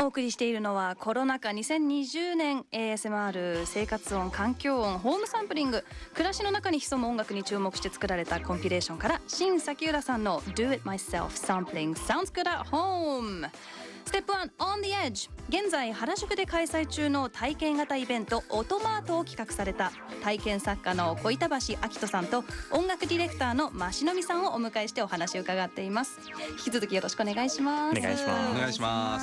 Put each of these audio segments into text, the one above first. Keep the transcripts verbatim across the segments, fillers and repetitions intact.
お送りしているのはコロナ禍にせんにじゅうねん エーエスエムアール 生活音、環境音、ホームサンプリング、暮らしの中に潜む音楽に注目して作られたコンピレーションから新崎浦さんの Do It Myself Sampling Sounds Good at Home。ステップワン On the Edge。 現在原宿で開催中の体験型イベントオトマートを企画された体験作家の小板橋明人さんと音楽ディレクターの増野美さんをお迎えしてお話を伺っています。引き続きよろしくお願いします。 お願いします。 お願いします。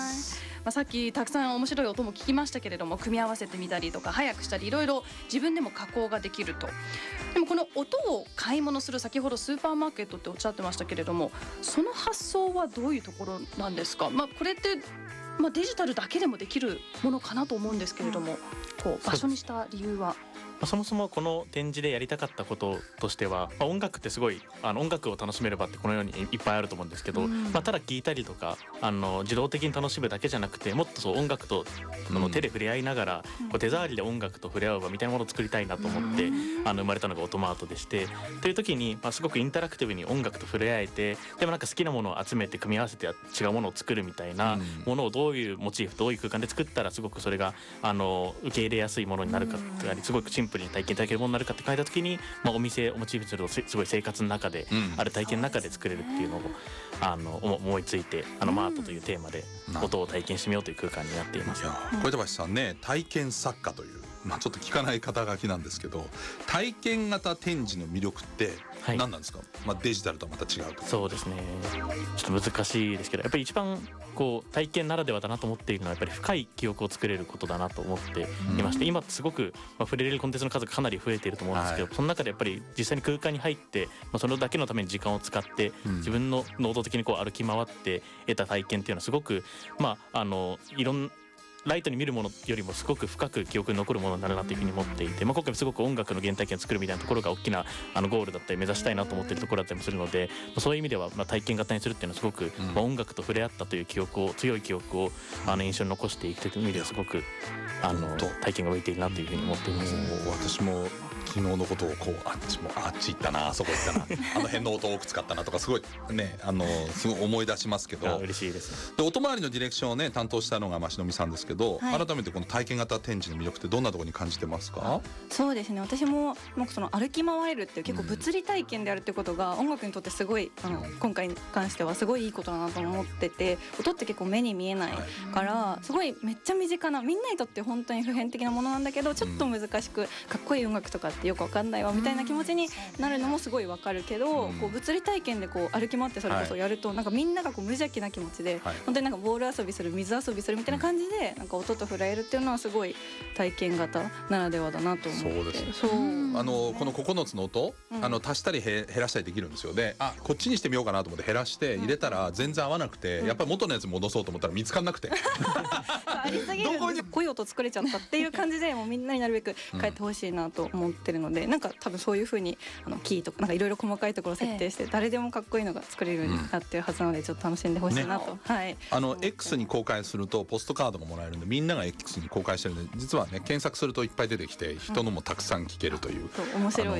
まあ、さっきたくさん面白い音も聞きましたけれども、組み合わせてみたりとか早くしたりいろいろ自分でも加工ができると。でもこの音を買い物する、先ほどスーパーマーケットっておっしゃってましたけれども、その発想はどういうところなんですか？まあ、これってまあ、デジタルだけでもできるものかなと思うんですけれども、こう場所にした理由は？ そもそもこの展示でやりたかったこととしては、まあ、音楽ってすごいあの音楽を楽しめる場ってこのようにいっぱいあると思うんですけど、うん、まあ、ただ聴いたりとかあの自動的に楽しむだけじゃなくて、もっとそう音楽とあの手で触れ合いながら、うん、こう手触りで音楽と触れ合う場みたいなものを作りたいなと思って、うん、あの生まれたのがオトマートでして、という時に、まあ、すごくインタラクティブに音楽と触れ合えて、でもなんか好きなものを集めて組み合わせて違うものを作るみたいなものをどういうモチーフどういう空間で作ったらすごくそれがあの受け入れやすいものになるかっていう、すごくシンプルに体験いただけるものになるかって考えた時に、まあ、お店をモチーフにするとすごい生活の中で、うん、ある体験の中で作れるっていうのをあの思いついて、あのマートというテーマで音を体験してみようという空間になっています。 小板橋さんね、体験作家という、まあ、ちょっと聞かない肩書きなんですけど、体験型展示の魅力って何なんですか？はい、まあ、デジタルとはまた違うと。 そうですね、ちょっと難しいですけど、やっぱり一番こう体験ならではだなと思っているのはやっぱり深い記憶を作れることだなと思っていまして、うん、今すごく、まあ、触れれるコンテンツの数がかなり増えていると思うんですけど、はい、その中でやっぱり実際に空間に入って、まあ、そのだけのために時間を使って、うん、自分の能動的にこう歩き回って得た体験っていうのはすごく、まあ、あのいろんなライトに見るものよりもすごく深く記憶に残るものになるなというふうに思っていて、まあ、今回すごく音楽の原体験を作るみたいなところが大きなあのゴールだったり目指したいなと思っているところだったりもするので、まあ、そういう意味ではまあ体験型にするっていうのはすごく、まあ、音楽と触れ合ったという記憶を強い記憶をあの印象に残していくという意味ではすごくあの体験が向いているなというふうに思っています。 私も昨日のことをこうあっちもあっち行ったな、あそこ行ったなあの辺の音多く使ったなとかすごいね、あのすごい思い出しますけど、 嬉しいです。 で音回りのディレクションをね担当したのが増野美さんですけど、はい、改めてこの体験型展示の魅力ってどんなところに感じてますか？ そうですね、私もなんかその歩き回れるっていう結構物理体験であるってことが音楽にとってすごいあの今回に関してはすごいいいことだなと思ってて、音って結構目に見えないからすごいめっちゃ身近な、みんなにとって本当に普遍的なものなんだけど、ちょっと難しくかっこいい音楽とかってよくわかんないわみたいな気持ちになるのもすごいわかるけど、こう物理体験でこう歩き回ってそれこそやるとなんかみんながこう無邪気な気持ちで本当になんかボール遊びする、水遊びするみたいな感じでなんか音と触れるっていうのはすごい体験型ならではだなと思って。 そうですね、そうあのこのここのつの音、うん、あの足したり減らしたりできるんですよ。で、あこっちにしてみようかなと思って減らして入れたら全然合わなくて、うん、やっぱり元のやつ戻そうと思ったら見つかんなくてありすぎる、どこに濃い音作れちゃったっていう感じでもうみんなになるべく変えてほしいなと思ってるので、うん、なんか多分そういう風にあのキーとかなんかいろいろ細かいところ設定して、ええ、誰でもかっこいいのが作れるようになってるはずなので、ちょっと楽しんでほしいなと、ね、はい、 あの X に公開するとポストカードがもらえるんで、みんなが X に公開してるんで、実はね検索するといっぱい出てきて人のもたくさん聞けるという、 うん、そう面白い